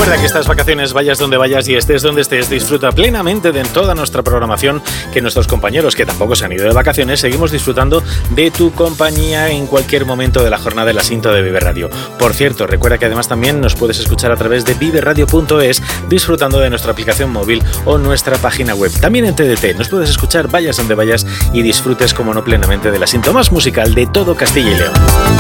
Recuerda que estas vacaciones, vayas donde vayas y estés donde estés, disfruta plenamente de toda nuestra programación, que nuestros compañeros que tampoco se han ido de vacaciones seguimos disfrutando de tu compañía en cualquier momento de la jornada de la sintonía de Vive Radio. Por cierto, recuerda que además también nos puedes escuchar a través de viveradio.es, disfrutando de nuestra aplicación móvil o nuestra página web. También en TDT nos puedes escuchar, vayas donde vayas y disfrutes, como no, plenamente de la sintonía más musical de todo Castilla y León.